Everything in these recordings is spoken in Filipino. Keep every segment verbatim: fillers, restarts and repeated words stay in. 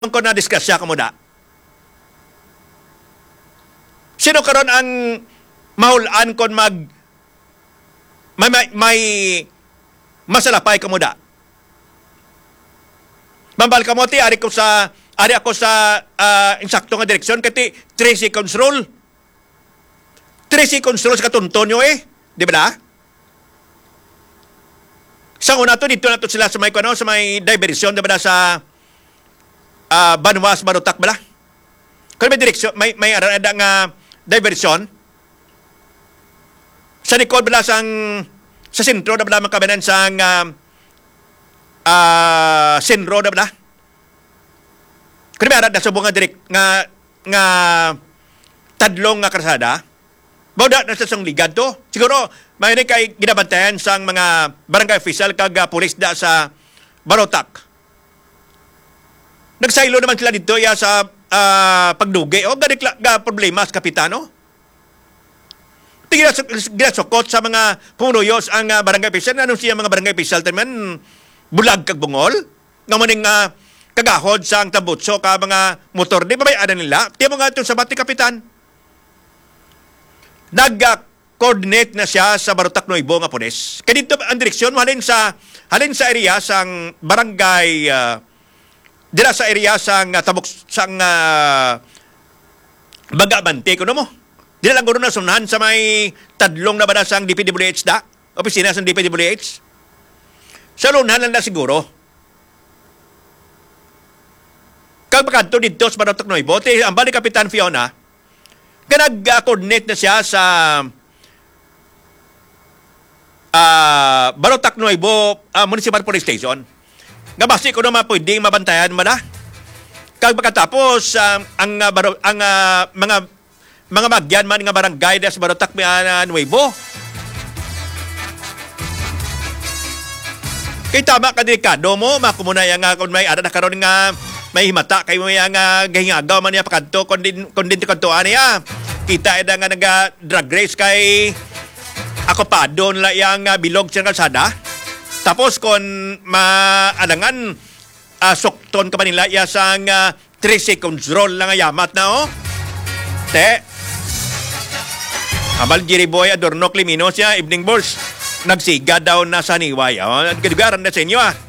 ko na diskusya kamo da. Sino karon ang mahulaan kon mag may may, may masalapay kamo da? Mambal kamo ti ari ko sa ari ako sa uh, insakto nga direksyon kati three seconds rule. three seconds rule sa katunton nyo eh. Di ba na? Sa una to, dito na to sila sa may, ano, sa may diversion, di ba na, sa uh, Banwas, Barutak ba na? Kung may direksyon, may, may arada nga diversion, sa likod ba na, sang, sa sentro, di ba na, makabanan sang uh, uh, senro, di ba na? Kung may arada sa bunga direct, nga, nga, tadlong nga karsada, bawda na sa sang ligad to. Siguro, may kay ginabantayan sang mga barangay official kag uh, pulis da sa Barotak. Nagsaylo naman sila dito ya sa uh, pagdugi. O, gadik ga problema sa kapitano. Ginasukot sa mga pumuluyos ang uh, barangay official. Anong siya mga barangay official taman bulag kag bungol? Nga maning uh, kagahod sang tabutso ka mga motor. Di ba may ada nila? Tiyan mo nga itong sabat ni kapitan. Nag-coordinate na siya sa Barutak Nuevo nga pulis. Kaya dito ang direksyon, halin sa, halin sa area sang barangay, uh, dila sa area sang uh, tabok, sang uh, Bagabante, kuno mo. Dila lang gano'n na sunahan sa may tadlong na ba na sang D P W H da? Opisina sang D P W H? Sa lunahan lang na siguro. Kag makanto dito sa Barutak Nuevo, ang bali Kapitan Fiona, nag-coordinate na siya sa uh, Barotak Nuevo uh, Municipal Police Station. Ngabasi ko naman pwedeng mabantayan mo na. Kag pagkatapos, uh, ang, uh, baro, ang uh, mga mga magyan man nga barangay sa Barotak uh, Nuevo. Kay tama ka delikado mo, makumuna yung uh, kung may ada na karon nga may himata kay mo yung uh, gahingagaw man niya pakanto kondin kondin kantoan niya. Kita ida nga naga drag race kay ako pa doon la yang uh, bilog sa kalsada. Tapos kon maalangan uh, sukton ka pa nila ya sang uh, three seconds roll lang yamat na oh. Te. Abal Jerry Boy Adorno Climino siya evening boss. Nagsiga daw na sa niway. Oh, nagdugaran na sa inyo ah.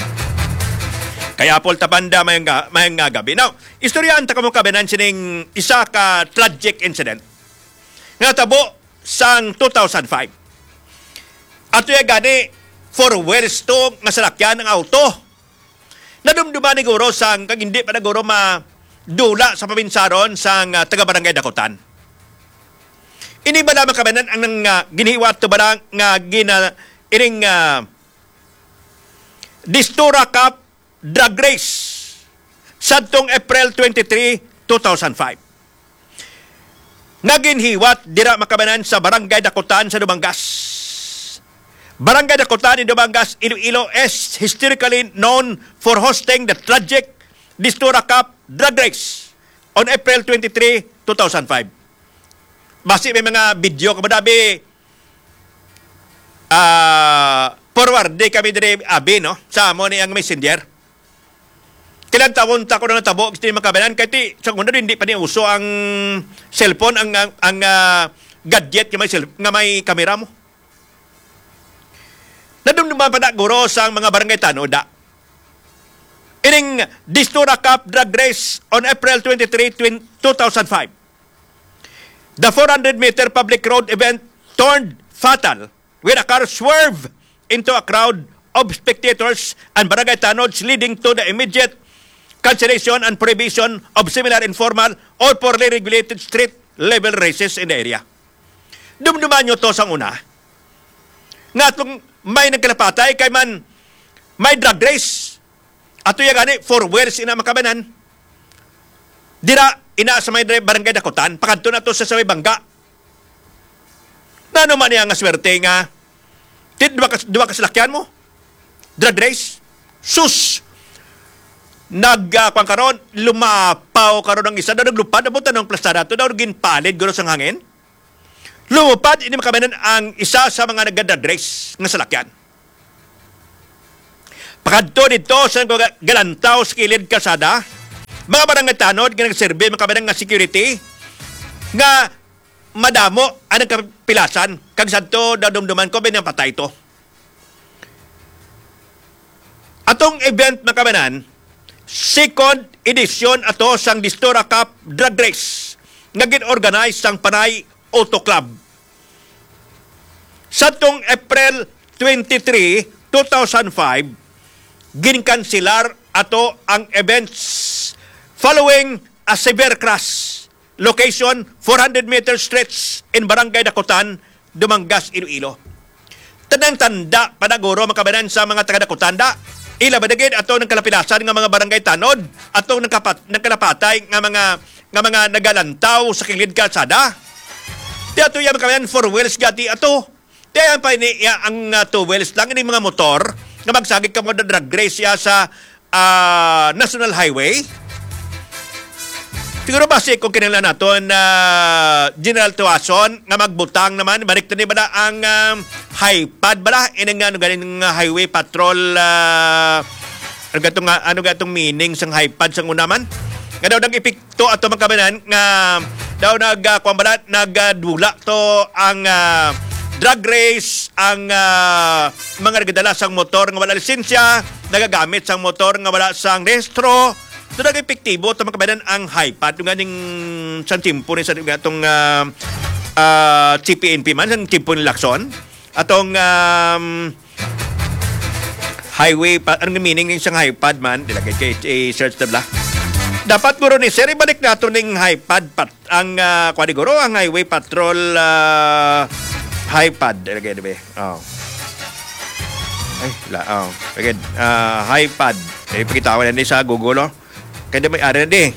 Kaya Paul Tapanda may nga, may nga gabi. Now, istoryahan ta kamo kabinan sining isa ka tragic incident. Nga tabo sang two thousand five. Ato ya gani four wheels to nga salakyan ng auto. Nadumduman ni guro sang kag hindi pa na guro ma dula sa pabinsaron sang uh, taga Barangay Dakotan. Ini ba lamang kabinan ang uh, ginihiwat to barang nga gina iring uh, Distura Cup drag race sadtong April twenty-three, two thousand five. Naginhiwat dira makabanan sa Barangay Dakotan sa Dumangas. Barangay Dakotan in Dumangas, Iloilo is historically known for hosting the tragic Distura Cup drag race on April twenty-three, two thousand five. Basi may mga video kamadabi uh, forward di kami dire abi no sa amo ni ang messenger. Kailan tawon ta ko na tabo gusto ni makabanan kay ti sa kuno hindi pa ni uso ang cellphone ang ang, ang uh, gadget nga may cell, nga may kamera mo. Nadumduman pa na guro sa mga barangay tanoda. Ining Distura Cup drag race on April twenty-three, two thousand five. The four hundred meter public road event turned fatal when a car swerved into a crowd of spectators and barangay tanods, leading to the immediate cancellation and prohibition of similar informal or poorly regulated street level races in the area. Dumduman nyo to sang una. Nga itong may nagkalapatay kay man may drag race. Ato yung gani, four wheels ina makabanan. Dira, ina sa may barangay Dakotan, pakanto na to sa may bangga. Na naman niya nga swerte nga, dua ka, dua ka salakyan mo? Drag race? Sus! Nagkakwan uh, karon, lumapaw karon ng isa, daw naglupad, nabutan ng plastada to, daw ginpalid, guro sang hangin. Lumupad, hindi makabanan ang isa sa mga nagda-drag race nga salakyan. Pakadto dito sa galantaw sa kilid kasada, Mga barangay tanod, nga nagserbe, mga kabarang nga security, nga madamo ang nagkapilasan, kag sadto dadumduman ko, binang patay to. Atong event, mga kabanan, second edition ato sang Distora Cup Drag Race, nga gin-organize sang Panay Auto Club. Sa tong April twenty-three, two thousand five, ginkansilar ato ang events following a severe crash. Location, four hundred meter stretch in Barangay Dakutan, Dumangas, Iloilo. Tanang tanda panaguro makabanan sa mga taga-Dakutanda. Ila badagid ato ng kalapilasan ng mga barangay tanod, ato ng kapat ng kalapatay nga mga nga mga nagalantaw sa kilid kalsada. Di ato yung makabanan four wheels gati ato. Di ang pa ni ya, ang uh, two wheels lang ini mga motor nga magsagig ka mo na drag race ya sa uh, National Highway. Siguro ba si kung kinala natin na uh, General Tuason nga magbutang naman, balik na ba na ang um, high-pad ba na? Inang ano ganing uh, highway patrol, uh, ano gatong, uh, ano gatong meaning sang high-pad sang unaman? Nga daw nag-epekto ato magkabanan nga daw nag-kwambala, uh, nag-dula to ang uh, drag race, ang uh, mga nagadala sang motor nga wala lisensya, nagagamit sang motor nga wala sang rehistro. Ito nag-epektibo, ito makabanan ang high-pad. Yung ganing sa timpo ni sa itong uh, uh, C P N P man, sa timpo ni Lacson. Atong um, highway, anong meaning ng isang high-pad man? Dilagay kay i-search na bla. Dapat guro ni Sir, ibalik nato ng high-pad. Pat, ang uh, kwadiguro, ang highway patrol uh, high-pad. Dilagay na ba? Oh. Ay, la, oh. Again, uh, high-pad. Eh, pakitawan na sa Google, oh. Kaya may ari na di.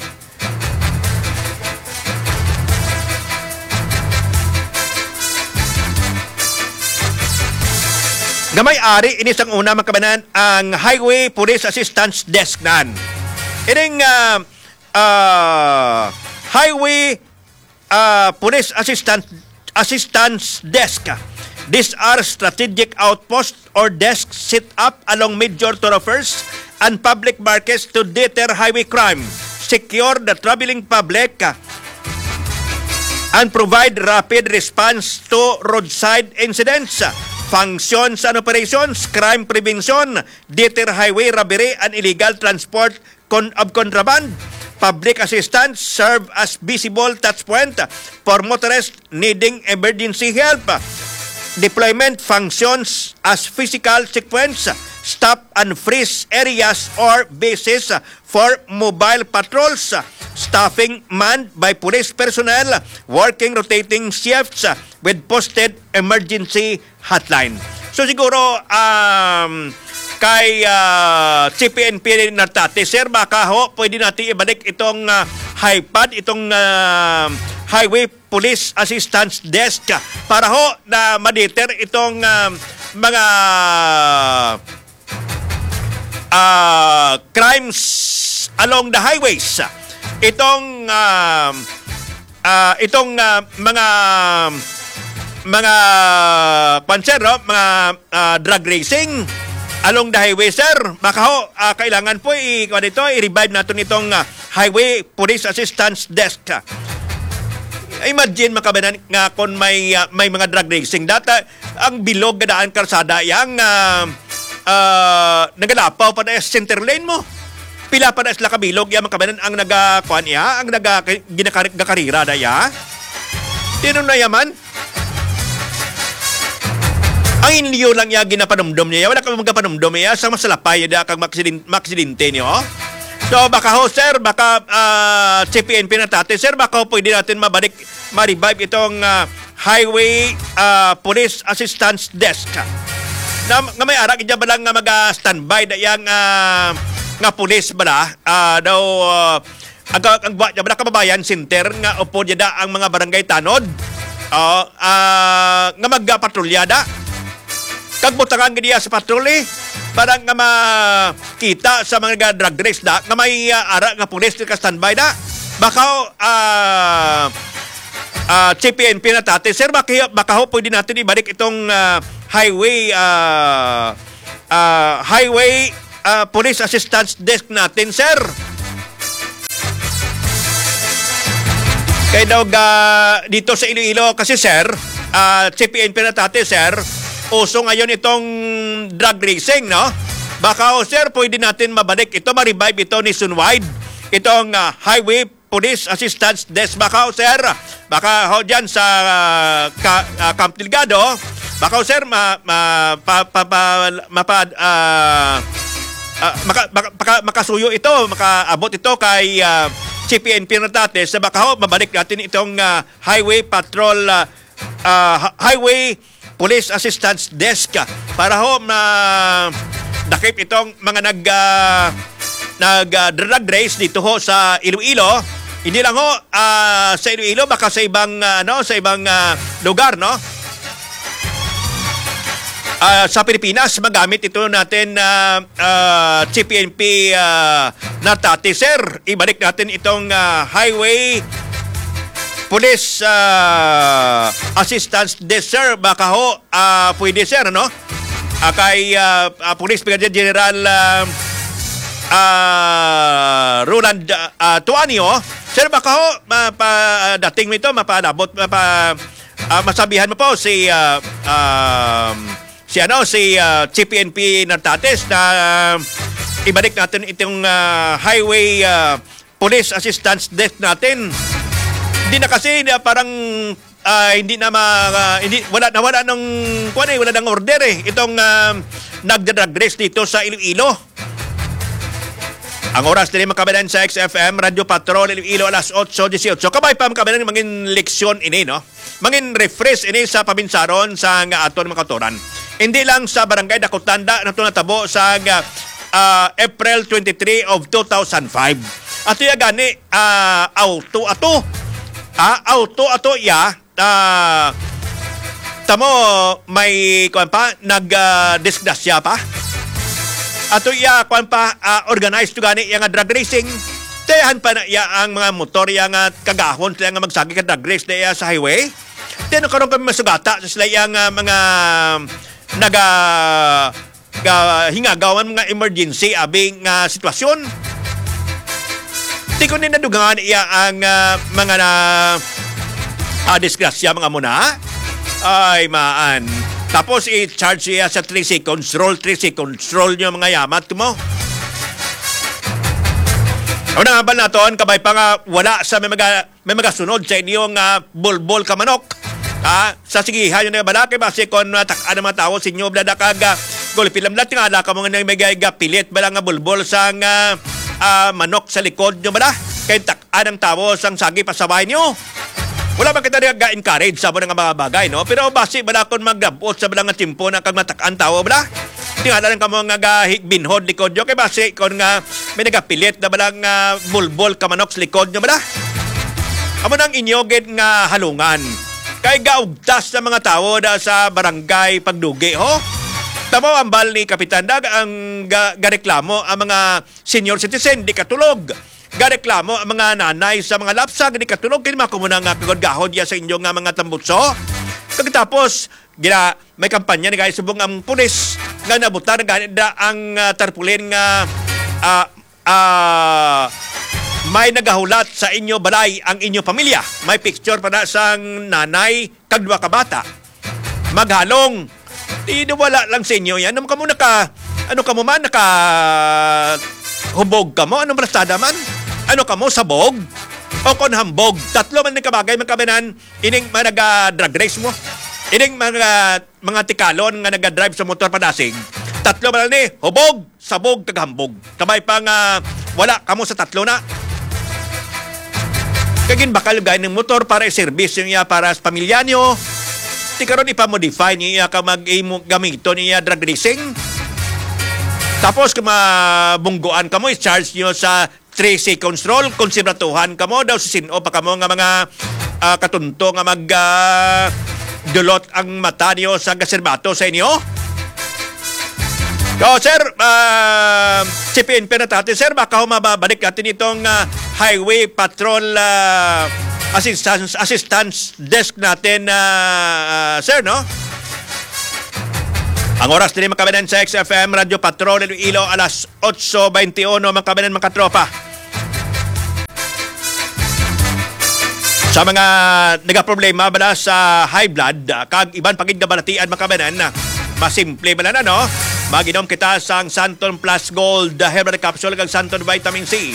Gamay ari, ini sang una makabanan ang Highway Police Assistance Desk nan. Ining uh, uh, Highway uh, Police Assistance Assistance Desk. These are strategic outposts or desks set up along major thoroughfares and public markets to deter highway crime, secure the traveling public, and provide rapid response to roadside incidents, functions and operations, crime prevention, deter highway robbery and illegal transport con- of contraband. Public assistance serve as visible touchpoint for motorists needing emergency help. Deployment functions as physical checkpoints, stop and freeze areas or bases for mobile patrols, staffing manned by police personnel working rotating shifts with posted emergency hotline. So siguro um, kay uh, C P N P natate, sir, baka ho pwede natin ibalik itong uh, high-pad, itong uh, Highway Police Assistance Desk para ho na ma-deter itong uh, mga uh, crimes along the highways. Itong uh, uh, itong uh, mga mga panser, no? mga uh, drug racing along the highway, sir. Baka ho, uh, kailangan po i- dito, i-revive natin itong uh, Highway Police Assistance Desk. Imagine makabanan nga kung may uh, may mga drug racing data ang bilog gadaan karsada yang uh, uh, nagalapaw pa na center lane mo. Pila pa na sila kabilog yang makabanan ang nagakuan iya, ang naga ginakarira da ya. Tinong na yaman. Ang inyo lang ya ginapanumdum niya, wala ka magapanumdum niya sa masalapay da kag maksidente niyo. So baka ho, sir, baka uh, C P N P natate, sir, baka ho, pwede natin mabalik, ma-revive itong uh, Highway uh, Police Assistance Desk. Na, nga may arak, dyan ba lang nga mag-standby na yung uh, nga police ba na, uh, daw, uh, ang, ang, ang ba na kababayan center, nga upo dyan da ang mga barangay tanod, uh, uh, nga mag-patrulyada. Kagbutangan ganyan sa patroli, parang nga makita sa mga drug race da, nga may uh, ara nga pulis ka standby da. Baka uh, uh, C P N P na tate, sir, baka, baka ho pwede natin ibalik itong uh, highway uh, uh, highway uh, police assistance desk natin, sir. Kaya daw ga, dito sa Iloilo kasi sir, uh, C P N P na tate sir, uso ngayon itong drug racing, no? Baka o sir, pwede natin mabalik ito, ma-revive ito ni Sunwide. Itong uh, Highway Police Assistance Desk. Baka o sir, baka ho dyan sa uh, ka, uh, Camp Delgado, baka o sir, ma, ma, pa, pa, pa, mapa, uh, uh, maka, maka, maka, makasuyo ito, makaabot ito kay uh, C P N P na tate sa baka ho, mabalik natin itong uh, Highway Patrol, uh, uh, Highway Police Assistance Desk para ho na dakip itong mga nag uh, nag uh, drug race dito ho sa Iloilo. Hindi lang ho uh, sa Iloilo, baka sa ibang uh, ano, sa ibang uh, lugar, no? Uh, sa Pilipinas, magamit ito natin uh, uh, C P N P uh, na tati, sir. Ibalik natin itong uh, Highway Police uh, Assistance Desk, sir. Baka ho, uh, pwede, sir, no? Uh, kay uh, uh, Police Brigadier General uh, uh, Roland uh, Tuanio, sir, baka ho, mapa, uh, dating mo ito, mapanabot, mapa, uh, masabihan mo po si... Uh, uh, Si ano si uh, C P N P Nartates na uh, ibalik natin itong uh, Highway uh, Police Assistance Desk natin. Hindi na kasi uh, parang uh, hindi na ma, uh, hindi wala na wala nang kuan eh, wala nang order eh itong uh, nagda-drug race dito sa Iloilo. Ang oras din makabalan sa X F M Radio Patrol Iloilo alas eight eighteen. Kabay pa makabalan mangin leksyon ini, no? Mangin refresh ini sa pabinsaron sa nga aton mga katoran. Hindi lang sa Barangay Dakotanda na ito natabo sa uh, April twenty-third of two thousand five. Ato ya gani uh, auto ato. Ah, auto ato ya. Uh, tamo may kuan pa nag-disgrasya uh, pa. Ato ya kuan pa uh, organized to gani yang drug racing. Tayan pa na ya ang mga motor yang uh, kagahon sila nga magsagi ka drug race na sa highway. Tino karon kami masugata sa sila yang uh, mga naga ga, hingagawan mga emergency abing uh, sitwasyon. Di ko din nadugangan iya ang uh, mga na uh, disgrasya mga muna. Ay maan. Tapos i-charge iya sa three seconds, roll three seconds, roll nyo mga yamat mo. Ano nga ba naton, kabay pa nga wala sa may mga, may mga sunod sa inyong uh, bulbol ka manok. Ah, sa sige, hayo na balaki ba si kon tak-an mga tao sinyo blada kaga golpilam lat nga ala ka mga nagmegayga pilit bala nga bulbol sang uh, uh, manok sa likod nyo bala kay tak-an ang tao sang sagi pasabay nyo. Wala ba kita ga-encourage sa mga mga bagay, no? Pero basi bala kon magdabot sa bala nga timpo na kag matak-an tao bala. Tingala lang kamo nga gahigbinhod likod nyo kay basi kon nga may nagapilit na bala nga bulbol ka manok sa likod nyo bala. Amo nang inyo gid nga halungan. Kay gaugtas ng mga tao da sa barangay Pagdugi, ho? Tamo ang bal ni Kapitan Dag ang ga, gareklamo ang mga senior citizen, di katulog. Gareklamo ang mga nanay sa mga lapsag, di katulog. Kaya makumuna nga pagod-gahod ya sa inyo nga mga tambutso. Pagkatapos, gina, may kampanya ni guys subong ang pulis nga nabutan da ang uh, tarpulin nga uh, uh, may nagahulat sa inyo balay ang inyo pamilya. May picture pa na sang nanay kag duwa ka bata. Maghalong. Di wala lang sa inyo yan. Ano ka mo naka, ano ka mo man, naka hubog ka mo? Anong brastada man? Ano ka mo, sabog? O kon hambog? Tatlo man ng kabagay, magkabinan, ining mga nag-drug race mo. Ining mga, mga tikalon nga nag-drive sa motor padasig. Tatlo man ni, hubog, sabog, kag hambog. Kamay pang uh, wala kamo sa tatlo na. Kagin bakal gaya ng motor para i-service niya para sa pamilya niyo. Di karon ipa-modify niya ka mag-gamito niya drug racing. Tapos kung mabungguan ka mo, i-charge niyo sa three seconds roll. Konsibratuhan ka mo daw sa sino pa ka mo nga mga uh, katunto nga mag uh, dulot ang mata niyo sa gaserbato sa inyo. So, sir, uh, C P N P na tatin, sir, baka humababalik natin itong uh, Highway Patrol uh, Assistance Assistance Desk natin, uh, uh, sir, no? Ang oras din mga kabanan sa X F M Radio Patrol Iloilo alas eight twenty-one mga kabanan mga tropa. Sa mga nagaproblema bala sa high blood, kag iban pagid kabalatian makabanan, masimple bala na no. Maginom kita sang Santon Plus Gold Herbal Capsule kag Santon Vitamin C.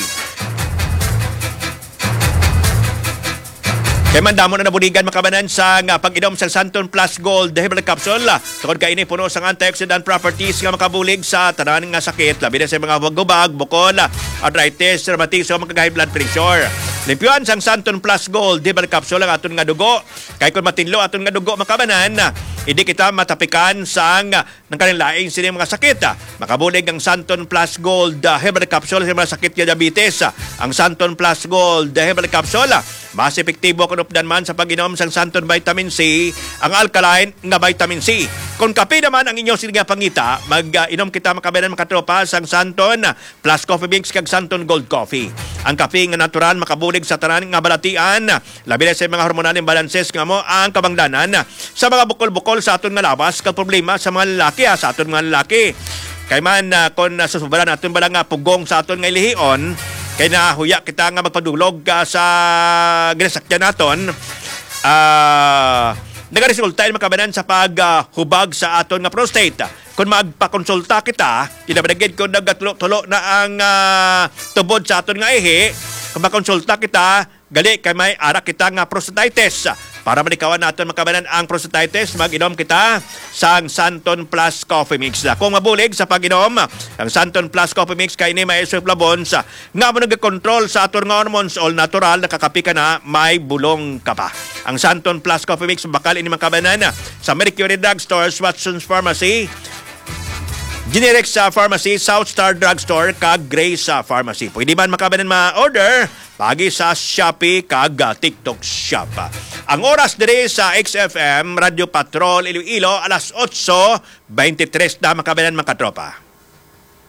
Kay mandamo na nabuligan makabanan sa nga pag-inom sa Santon Plus Gold Herbal Capsule. Tungod kay ini puno sang antioxidant properties nga makabulig sa tanan nga sakit, labi na sa mga gubag, bukol, arthritis, rheumatism, mga high blood pressure. Limpyuan sang Santon Plus Gold Herbal Capsule ang aton nga dugo. Kay kung matinlo aton nga dugo makabanan, hindi kita matapikan sang ng kanilaing sini mga sakit. Makabulig ang Santon Plus Gold Herbal Capsule sa mga sakit nga diabetes. Ang Santon Plus Gold Herbal Capsule mas epektibo kung updan man sa pag-inom sang Santon Vitamin C, ang alkaline nga vitamin C. Kung kape naman ang inyong sinigang pangita, mag-inom kita makabanan makatropa sang Santon Plus Coffee Mix kag Santon Gold Coffee. Ang kape nga natural makabulig sa tanan nga balatian, labi na sa mga hormonal imbalances nga mo ang kabangdanan sa mga bukol-bukol sa aton nga labas kag problema sa mga lalaki ha, sa aton mga lalaki. Kay man uh, kung uh, susubaran aton bala nga pugong sa aton nga ilihion, kay nahuya kita nga magpadulog uh, sa ginasakyan naton, uh, nagaresulta yung makabanan sa paghubag uh, sa aton nga prostate. Kung magpakonsulta kita, kinabanagid ko nagatulo-tulo na ang uh, tubod sa aton nga ihi, kung makonsulta kita, gali kay may ara kita nga prostatitis. Para malikawan natin makabanan ang prostatitis, mag-inom kita sang Santon Plus Coffee Mix. Kung mabulig sa pag-inom, ang Santon Plus Coffee Mix kay ni may isoflavons nga mo nag-control sa aton nga hormones, all natural, nakakapi ka na, may bulong ka pa. Ang Santon Plus Coffee Mix, bakal ini makabanan sa Mercury Drugstore, Watson's Pharmacy, Generic sa Pharmacy, South Star Drugstore, kag Grace sa Pharmacy. Pwede man makabanan ma-order pagi sa Shopee kag TikTok Shop. Ang oras dire sa X F M Radio Patrol Iloilo alas otso twenty-three na makabanan mga katropa.